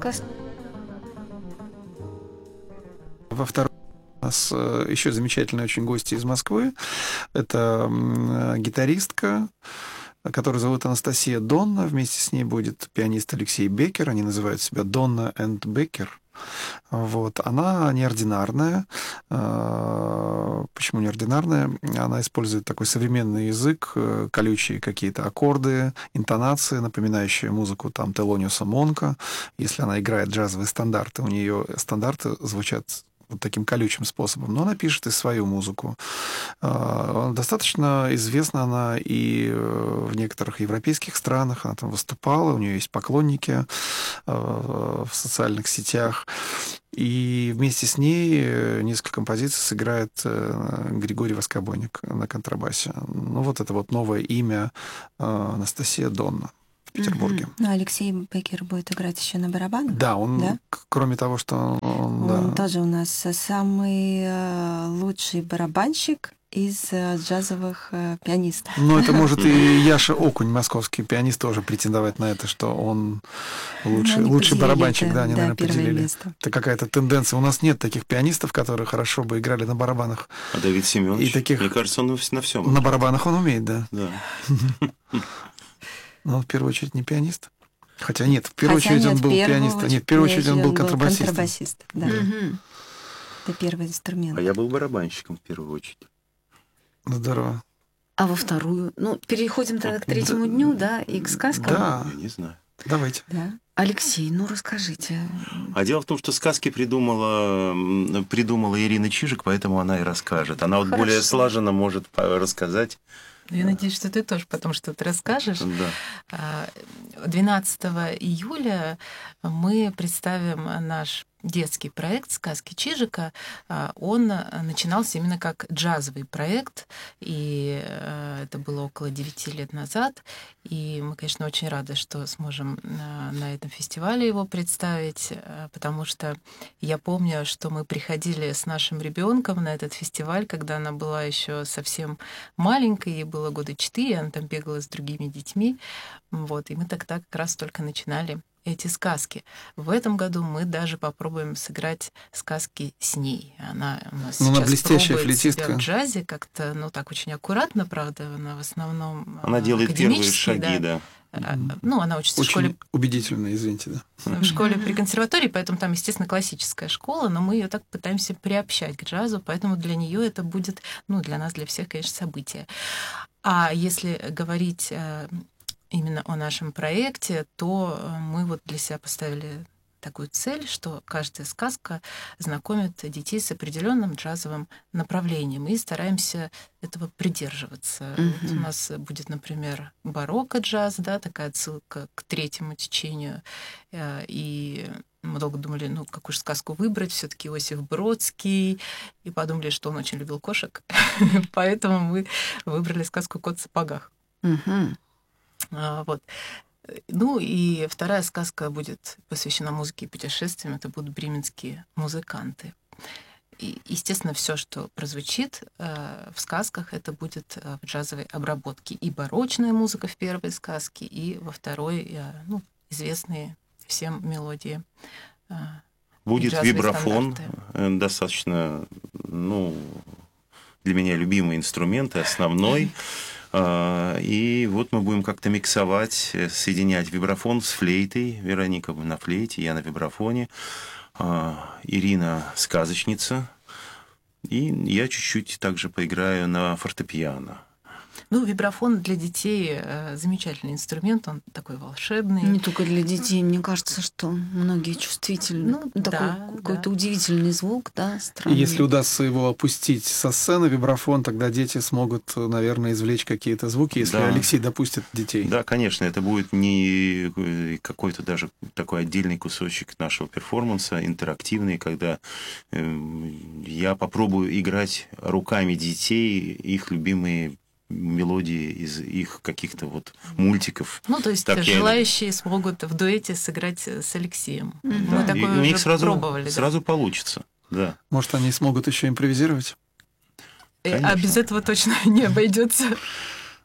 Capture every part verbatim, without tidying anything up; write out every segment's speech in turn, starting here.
сказка. Во втором у нас еще замечательные очень гости из Москвы. Это гитаристка, которую зовут Анастасия Донна. Вместе с ней будет пианист Алексей Беккер. Они называют себя Донна энд Беккер. Вот. Она неординарная. Почему неординарная? Она использует такой современный язык, колючие какие-то аккорды, интонации, напоминающие музыку там Телониуса Монка. Если она играет джазовые стандарты, у нее стандарты звучат вот таким колючим способом. Но она пишет и свою музыку. Достаточно известна она и в некоторых европейских странах. Она там выступала, у нее есть поклонники в социальных сетях. И вместе с ней несколько композиций сыграет Григорий Воскобойник на контрабасе. Ну, вот это вот новое имя Анастасия Донна. Петербурге. Mm-hmm. Ну, Алексей Беккер будет играть еще на барабанах. Да, он, да? кроме того, что он... Он да. тоже у нас самый э, лучший барабанщик из э, джазовых э, пианистов. Ну, это может и Яша Окунь, московский пианист, тоже претендовать на это, что он лучший, ну, лучший барабанщик. Это, да, они, да, наверное, поделили. Место. Это какая-то тенденция. У нас нет таких пианистов, которые хорошо бы играли на барабанах. А Давид Семенович, и таких... мне кажется, он на всем. На барабанах он умеет, да. Да. Но он в первую очередь не пианист. Хотя нет, в первую Хотя очередь нет, он был пианистом. Нет, в первую очередь он был контрабасистом. контрабасист, да. Угу. Это первый инструмент. А я был барабанщиком в первую очередь. Здорово. А во вторую? Ну, переходим тогда к третьему дню, да, и к сказкам? Да. Я не знаю. Давайте. Да. Алексей, ну расскажите. А дело в том, что сказки придумала, придумала Ирина Чижик, поэтому она и расскажет. Она вот более слаженно может рассказать. Я надеюсь, что ты тоже потом что-то расскажешь. Да. двенадцатого июля мы представим наш детский проект «Сказки Чижика». Он начинался именно как джазовый проект, и это было около девяти лет назад. И мы, конечно, очень рады, что сможем на этом фестивале его представить, потому что я помню, что мы приходили с нашим ребенком на этот фестиваль, когда она была еще совсем маленькой, ей было года четыре, она там бегала с другими детьми. Вот, и мы тогда как раз только начинали эти сказки. В этом году мы даже попробуем сыграть сказки с ней. Она у нас ну, сейчас блестящая пробует флейтистка. себя в джазе как-то, ну так очень аккуратно, правда, она в основном она делает первые шаги, да. да. Ну, она учится очень в школе... убедительно, извините, да. В школе при консерватории, поэтому там, естественно, классическая школа, но мы ее так пытаемся приобщать к джазу, поэтому для нее это будет, ну, для нас, для всех, конечно, событие. А если говорить именно о нашем проекте, то мы вот для себя поставили такую цель, что каждая сказка знакомит детей с определенным джазовым направлением, и стараемся этого придерживаться. Mm-hmm. Вот у нас будет, например, барокко-джаз, да, такая отсылка к третьему течению, и мы долго думали, ну, какую же сказку выбрать, все-таки Иосиф Бродский, и подумали, что он очень любил кошек, поэтому мы выбрали сказку «Кот в сапогах». Вот. Ну и вторая сказка будет посвящена музыке и путешествиям. Это будут бременские музыканты. И, естественно, все, что прозвучит э, в сказках, это будет э, в джазовой обработке. И барочная музыка в первой сказке, и во второй, э, ну, известные всем мелодии. Э, будет вибрафон, стандарты. Достаточно, ну, для меня любимый инструмент, основной. И вот мы будем как-то миксовать, соединять вибрафон с флейтой. Вероника на флейте, я на вибрафоне. Ирина сказочница. И я чуть-чуть также поиграю на фортепиано. Ну, вибрафон для детей замечательный инструмент, он такой волшебный. Не только для детей, мне кажется, что многие чувствительны. Ну, такой да, какой-то да. удивительный звук, да, странный. И если удастся его опустить со сцены, вибрафон, тогда дети смогут, наверное, извлечь какие-то звуки, если да. Алексей допустит детей. Да, конечно, это будет не какой-то даже такой отдельный кусочек нашего перформанса, интерактивный, когда я попробую играть руками детей их любимые мелодии из их каких-то вот мультиков. Ну, то есть так желающие я... смогут в дуэте сыграть с Алексеем. Mm-hmm. Мы да. такое и уже у них сразу, пробовали. Сразу да. получится, да. Может, они смогут еще импровизировать? Конечно. А без этого точно не обойдется.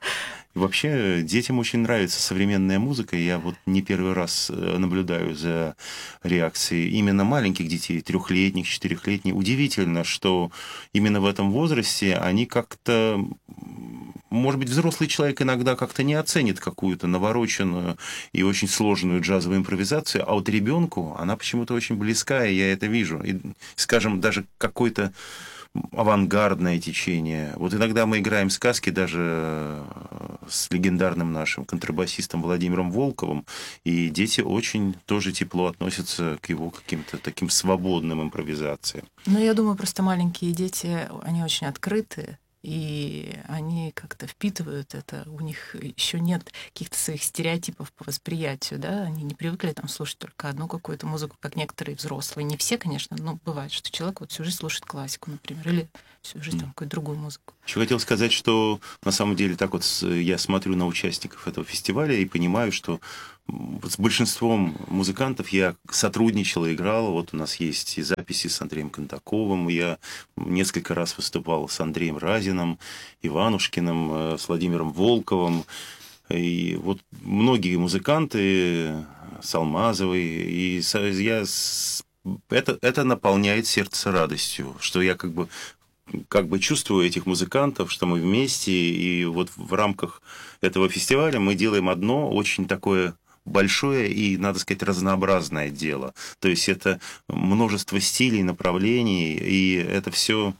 Вообще, детям очень нравится современная музыка. Я вот не первый раз наблюдаю за реакцией именно маленьких детей, трехлетних, четырехлетних. Удивительно, что именно в этом возрасте они как-то... Может быть, взрослый человек иногда как-то не оценит какую-то навороченную и очень сложную джазовую импровизацию, а вот ребенку она почему-то очень близка, и я это вижу. И, скажем, даже какой-то авангардное течение. Вот иногда мы играем сказки даже с легендарным нашим контрабасистом Владимиром Волковым, и дети очень тоже тепло относятся к его каким-то таким свободным импровизациям. Ну, я думаю, просто маленькие дети, они очень открытые, и они как-то впитывают это, у них еще нет каких-то своих стереотипов по восприятию, да, они не привыкли там слушать только одну какую-то музыку, как некоторые взрослые. Не все, конечно, но бывает, что человек вот всю жизнь слушает классику, например, или всю жизнь там какую-то другую музыку. Еще хотел сказать, что на самом деле так вот я смотрю на участников этого фестиваля и понимаю, что с большинством музыкантов я сотрудничал, играл. Вот у нас есть и записи с Андреем Кондаковым. Я несколько раз выступал с Андреем Разиным, Иванушкиным, с Владимиром Волковым. И вот многие музыканты, с Алмазовой. И я... это, это наполняет сердце радостью, что я как бы как бы чувствую этих музыкантов, что мы вместе, и вот в рамках этого фестиваля мы делаем одно очень такое большое и, надо сказать, разнообразное дело. То есть это множество стилей, направлений, и это все,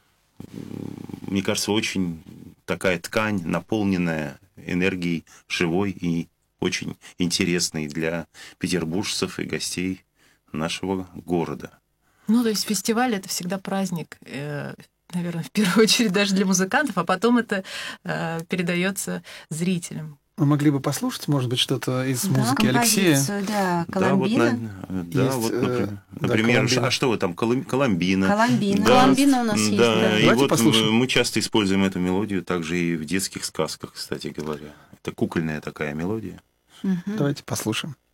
мне кажется, очень такая ткань, наполненная энергией, живой и очень интересной для петербуржцев и гостей нашего города. Ну, то есть фестиваль — это всегда праздник, наверное, в первую очередь даже для музыкантов, а потом это передается зрителям. Мы могли бы послушать, может быть, что-то из да, музыки Алексея. Да, Коломбина. Да, вот, да, вот например, да, например а что вы там, Коломбина? Коломбина. Да, Коломбина у нас есть, да. да. И вот послушаем. мы часто используем эту мелодию также и в детских сказках, кстати говоря. Это кукольная такая мелодия. Угу. Давайте послушаем.